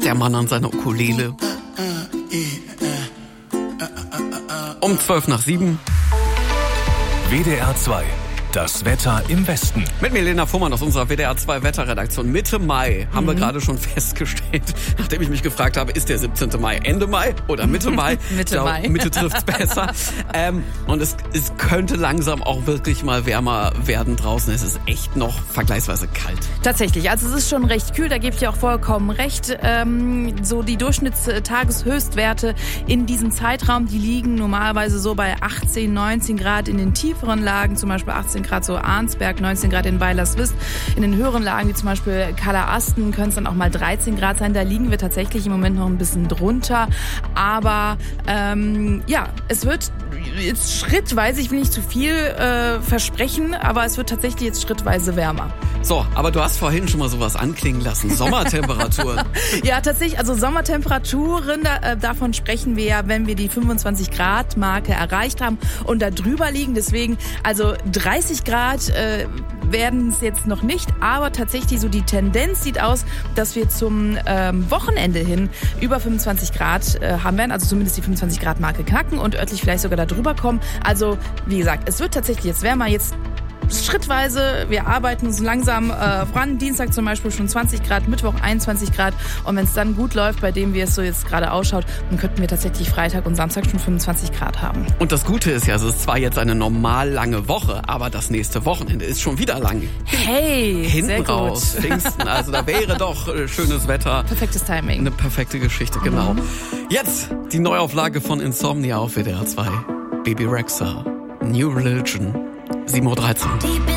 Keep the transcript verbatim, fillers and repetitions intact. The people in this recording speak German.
der Mann an seiner Ukulele. Um zwölf nach sieben. W D R zwei. Das Wetter im Westen. Mit mir Lena Fuhrmann aus unserer W D R zwei Wetterredaktion. Mitte Mai haben Mhm. wir gerade schon festgestellt, nachdem ich mich gefragt habe, ist der siebzehnte Mai Ende Mai oder Mitte Mai? Mitte Ich glaub, Mai. Mitte trifft's besser. ähm, und es, es könnte langsam auch wirklich mal wärmer werden draußen. Es ist echt noch vergleichsweise kalt. Tatsächlich, also es ist schon recht kühl, da gebe ich auch vollkommen recht. Ähm, so die Durchschnittstageshöchstwerte in diesem Zeitraum, die liegen normalerweise so bei achtzehn, neunzehn Grad in den tieferen Lagen, zum Beispiel achtzehn Grad so Arnsberg, neunzehn Grad in Weilerswist. In den höheren Lagen, wie zum Beispiel Kallerasten, können es dann auch mal dreizehn Grad sein. Da liegen wir tatsächlich im Moment noch ein bisschen drunter. Aber ähm, ja, es wird jetzt schrittweise, ich will nicht zu viel äh, versprechen, aber es wird tatsächlich jetzt schrittweise wärmer. So, aber du hast vorhin schon mal sowas anklingen lassen. Sommertemperaturen. Ja, tatsächlich, also Sommertemperaturen, da, äh, davon sprechen wir ja, wenn wir die fünfundzwanzig Grad Marke erreicht haben und da drüber liegen. Deswegen, also dreißig Grad äh, werden es jetzt noch nicht, aber tatsächlich so die Tendenz sieht aus, dass wir zum ähm, Wochenende hin über fünfundzwanzig Grad äh, haben werden, also zumindest die fünfundzwanzig Grad Marke knacken und örtlich vielleicht sogar da drüber kommen. Also, wie gesagt, es wird tatsächlich jetzt wärmer, jetzt schrittweise, wir arbeiten so langsam äh, voran. Dienstag zum Beispiel schon zwanzig Grad, Mittwoch einundzwanzig Grad. Und wenn es dann gut läuft, bei dem wie es so jetzt gerade ausschaut, dann könnten wir tatsächlich Freitag und Samstag schon fünfundzwanzig Grad haben. Und das Gute ist ja, es ist zwar jetzt eine normal lange Woche, aber das nächste Wochenende ist schon wieder lang. Hey, Hinten sehr gut. raus, Pfingsten, also da wäre doch äh, schönes Wetter. Perfektes Timing. Eine perfekte Geschichte, genau. Mhm. Jetzt die Neuauflage von Insomnia auf W D R zwei. Baby Rexha, New Religion, sieben Uhr dreizehn.